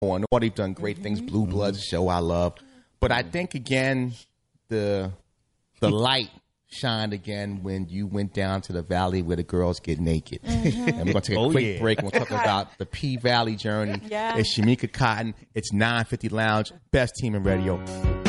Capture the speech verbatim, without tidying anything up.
on. Nobody's done great things. Blue Bloods, show I love. But I think, again, the the light shined again when you went down to the valley where the girls get naked. Mm-hmm. And we're going to take a Oh, quick yeah. break. And we'll talk about the P Valley journey. Yeah. It's Shamika Cotton. It's nine fifty Lounge. Best team in radio.